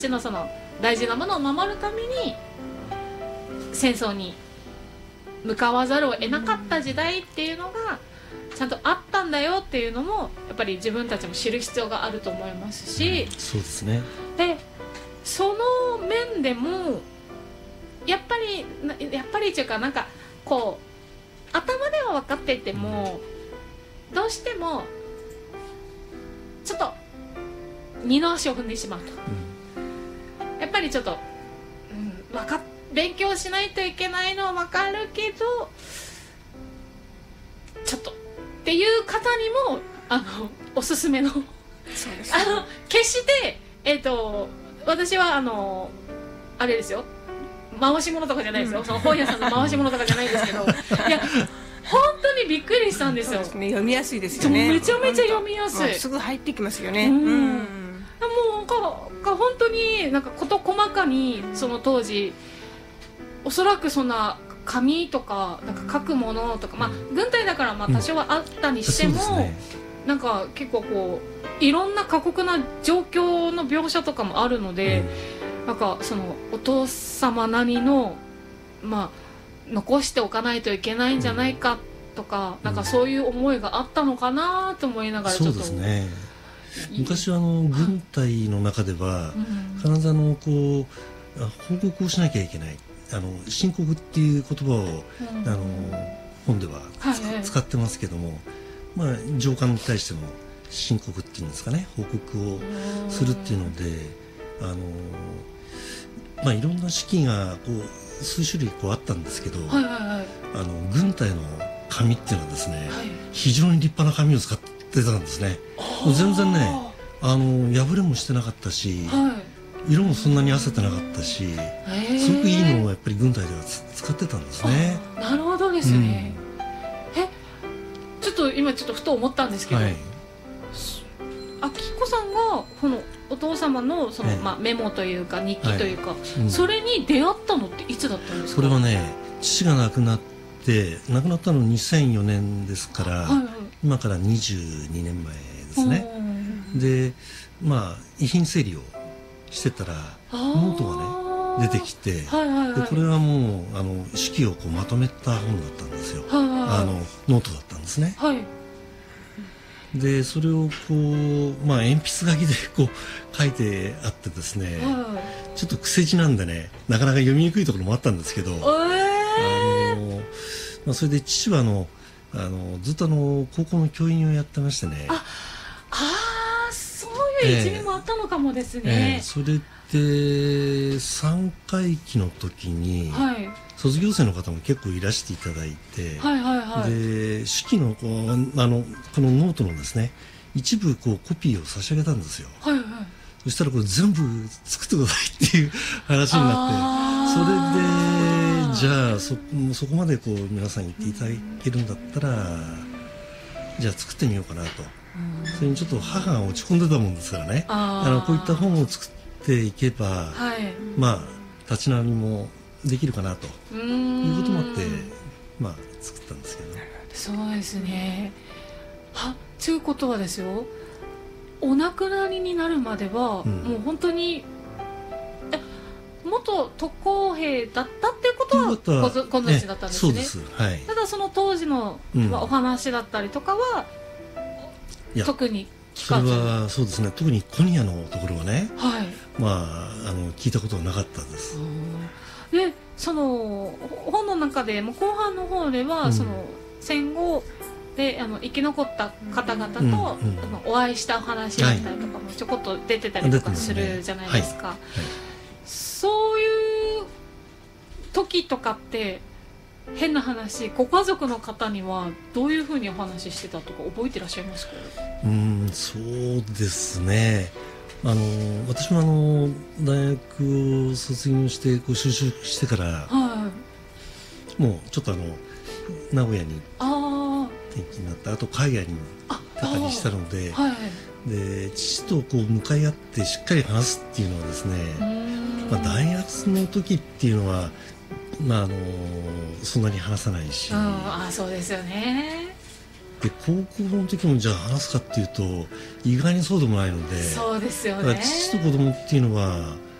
のその大事なものを守るために戦争に向かわざるを得なかった時代っていうのがちゃんとあったんだよっていうのもやっぱり自分たちも知る必要があると思いますし、 そうですね。 でその面でもやっぱりっていうかなんかこう頭では分かっていてもどうしてもちょっと二の足を踏んでしまうと、やっぱりちょっと、勉強しないといけないのは分かるけどちょっとっていう方にもおすすめのそうですね、 決して私はあれですよ、回し物とかじゃないですよ、その本屋さんの回し物とかじゃないんですけどいや本当にびっくりしたんですよ。 そうですね、読みやすいですよね。 めちゃめちゃ読みやすい。 すぐ入ってきますよね。 もう本当になんか事細かにその当時おそらくそんな紙とかなんか書くものとか、軍隊だから多少はあったにしても、なんか結構こういろんな過酷な状況の描写とかもあるので、なんかそのお父様なりの残しておかないといけないんじゃないかとか、なんかそういう思いがあったのかなと思いながらちょっと。 そうですね。昔は軍隊の中では必ずこう報告をしなきゃいけない、申告っていう言葉を、本では使ってますけども、上官に対しての申告っていうんですかね、報告をするっていうので、いろんな式がこう数種類あったんですけど、軍隊の紙っていうのはですね、非常に立派な紙を使ってたんですね。全然ね破れもしてなかったし、色もそんなに褪せてなかったし、すごくいいのをやっぱり軍隊では使ってたんですね。 なるほどですね。ちょっと今ふと思ったんですけど、明子さんがこのお父様のその、メモというか日記というか、それに出会ったのっていつだったんですか？ これはね、父が亡くなったの2004年ですから、今から22年前ですね。で遺品整理をしてたらノートがね出てきて、でこれはもう手記をこうまとめた本だったんですよ。ノートだったんですね。でそれをこう鉛筆書きでこう書いてあってですね、ちょっと癖字なんでね、なかなか読みにくいところもあったんですけど、それで父はずっと高校の教員をやってましてね。 そういう一面もあったのかもですね。 それで3回忌の時に、卒業生の方も結構いらしていただいて、で手記のこのノートのですね一部コピーを差し上げたんですよ。そしたらこれ全部作ってくださいっていう話になって、それでじゃあそこまで皆さん言っていただけるんだったら、じゃあ作ってみようかなと。それにちょっと母が落ち込んでたもんですからね、こういった本を作っていけば、立ち直りもできるかなということもあって作ったんですけどね。 そうですね。ということはですよ、お亡くなりになるまでは、もう本当に元特攻兵だったっていうことはご存知だったんですね。 そうです。 ただその当時の、お話だったりとかは特に聞かず。 それはそうですね。特にコニアのところはね、聞いたことはなかったです。 でその本の中でも後半の方では、その戦後で生き残った方々と、お会いしたお話だったりとかもちょこっと出てたりとかするじゃないですか。そういう時とかって変な話、ご家族の方にはどういうふうにお話ししてたとか覚えてらっしゃいますか？ そうですね。私も大学を卒業して就職してから、もうちょっと名古屋に転勤になった、あと海外にも行ったりしたので、で父と向かい合ってしっかり話すっていうのはですね、大学の時っていうのはそんなに話さないし、 そうですよね。 で高校の時もじゃあ話すかっていうと意外にそうでもないので、 そうですよね。 父と子供っていうのは